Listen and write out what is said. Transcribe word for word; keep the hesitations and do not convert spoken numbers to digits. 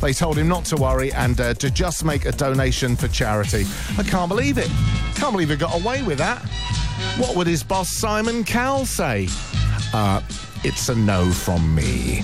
They told him not to worry and uh, to just make a donation for charity. I can't believe it. Can't believe he got away with that. What would his boss Simon Cowell say? Uh, it's a no from me.